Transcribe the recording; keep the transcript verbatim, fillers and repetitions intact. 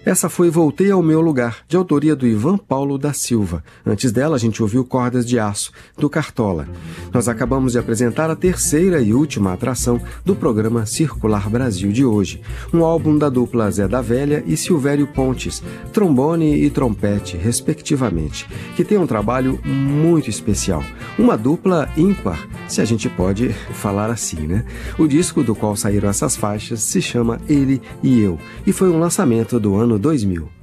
Essa foi Voltei ao Meu Lugar, de autoria do Ivan Paulo da Silva. Antes dela, a gente ouviu Cordas de Aço, do Cartola. Nós acabamos de apresentar a terceira e última atração do programa Circular Brasil de hoje, um álbum da dupla Zé da Velha e Silvério Pontes, trombone e trompete, respectivamente, que tem um trabalho muito especial. Uma dupla ímpar, se a gente pode falar assim, né? O disco do qual saíram essas faixas se chama Ele e Eu, e foi um lançamento do ano dois mil.